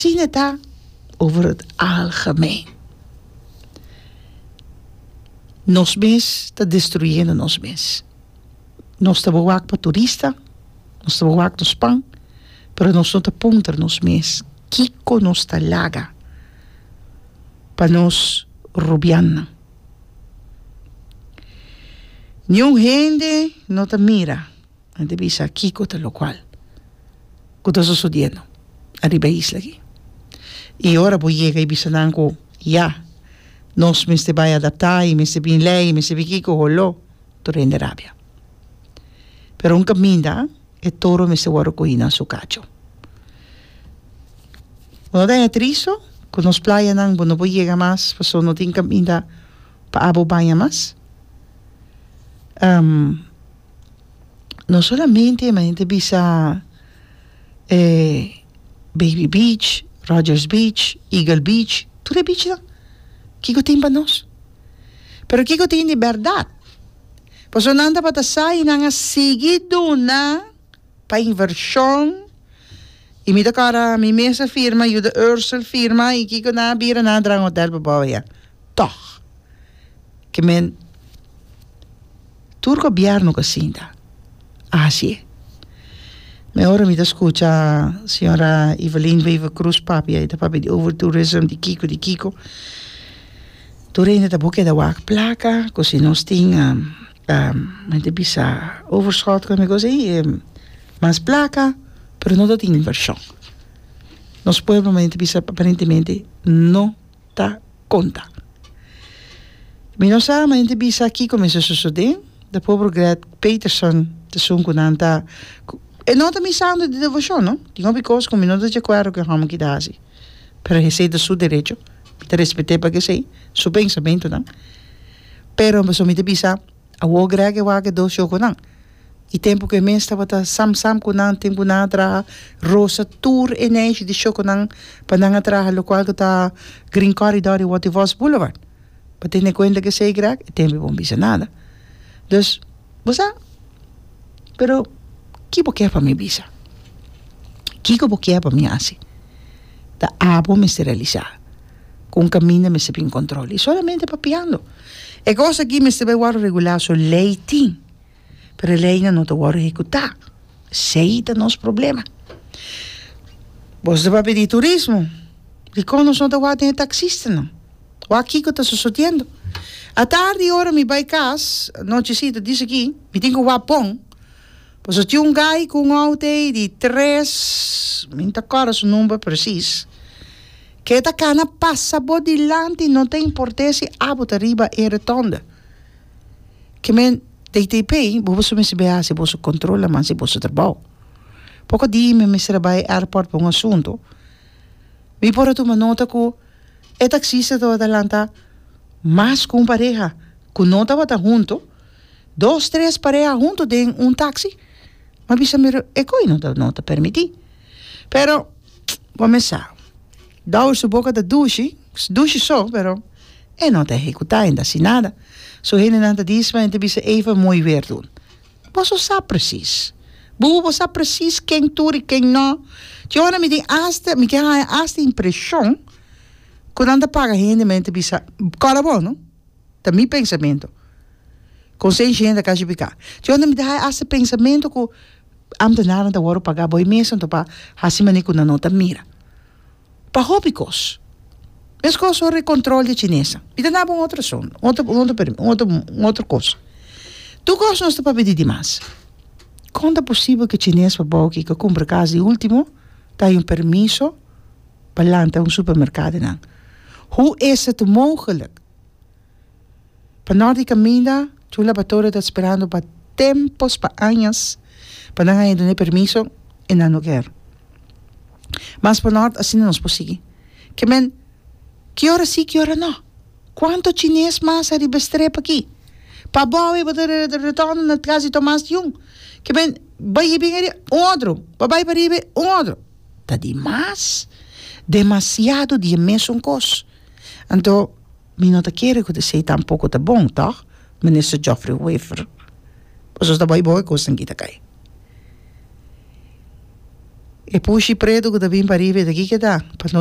zien het daar over het algemeen. Nos mes, dat destruyen nos mes. Nos te bewak pa turista, nos te bewak nos pan, pero nos no te punter nos mes. Kiko nos talaga, pa nos rubiana. Nyong gente no te mira, en te bisa Kiko te lo cual. Kuto sucediendo, arriba isla aquí. Y ahora voy llega y bisa nanko, ya, nos me se vaya adaptar y me se bien lei, me se vi Kiko holo, to rende rabia. Pero un caminda, el toro me se guarda coina su cacho. Cuando da trizo, con nos playa nang, no voy llega más, pues no tiene caminda pa abo baña más. No solamente ma gente bisa Baby Beach, Rogers Beach, Eagle Beach, tu de beach dan? Kiko timba nos. Pero kiko tiene verdad. Pues onanda patasay nanga seguido na pa inversión. Y mi cara mi mesa firma, yo de Ursel firma y kiko na bira na drang hotel babaya. Toch. Que men tur gobierno que sinda. Así es. Me ora mi escucha signora Evelyn Wever Cruz papi e papi di overtourism di Kiko. Tu rende da boek da wak plaka, così non sting mente bisa overschot come così, mas plaka, però non dat inversión. Nos pueblo mente bisa apparentemente no ta conta. Mi non sa mente bisa aquí come se sucede, da povero Gret Peterson te son kunanta. E non mi sanno di devozione, no? Dico because come non c'è chiaro che hanno che dasi. Pero sei da su derecho, te respeté para que sei, su pensamento, no? Pero so mi te bisa, a wo grege wa ke do sho konan. I tempo che men stava ta sam konan tempo na tra rosa tour energie di sho konan pananga tra lo qual ta Green Corridor e what it was Boulevard. Pa tiene cuenta que sei greg, e tempo bon bisa nada. Dus, bosa, pero chi può chiedere per me bisa? Chi può chiedere per me asi? Da abo me si realizzare. Con cammino me si in controlli. Solamente papiando. E cosa che me si vuole regolare su lei tin. Per lei non ti vuole eseguire. Sei da nostro problema. Vos papi di turismo. Riconoscono da guarda i taxisti, no? Wa chi che sta succedendo? A tardi ora mi vai cas, non ci siete, dice chi? Mi tengo qua pong. Pues het jong guy con auto di 3, minta ancora su numero precis. Che ta cana passa bodilante non te importesi abo arriba e rotonda. Che men DTP, bobo so mesi bea se boso controlla man se boso trabalho. Poco di me mesera bij airport per un assunto. Mi porta tu nota ko e taxista to adelanta mas con pareja, con nota vata junto, 2, 3 pareja junto de un taxi. Ma bisogna e coi non te permetti. Però, come sa, dau su boca da douche so, però, e non te ejecutai da si nada. So heen en aan dies, maar te bisa even mooi weer doen. Wat zo sa precies? Boe sa precies ken toeri ken no. Tiona mi di aste, mi kaya aste impresión. Con anda paga heen men te bisa carabono. Da mi pensamento. Consciente que a gente fica. Eu não me dá esse pensamento que ambtenaren da worden pagar boi mensen to pa hasimani kuna nota mira. Pa hobicos. Es cosa sobre controle chinesa. E danabo outra son, outra coisa. Tu coisa não para pedir demais. Quando é possível que chinês pa boki que compra casa de último, tá um permiso para lançar supermercado não. Hoe is het mogelijk? Pa norte caminda tu laboratorio está esperando para tempos, para años, para não tener permiso e não quer. Mas para nós assim não é possível. Que men, que hora sim, que hora não? Quanto chinês mais arriba estrepa aqui? Para boa, para retorno na casa de Tomás Jung. Que men, vai bem ali, outro. Vai para arriba, outro. Tá demais. Demasiado de mesmo coisa. Então, me não te quero que você tampouco tá bom, tá? Minister Geoffrey Weaver. Pues os da boy coisa que tá cai. E pushi preto que também para ir ver aqui que dá.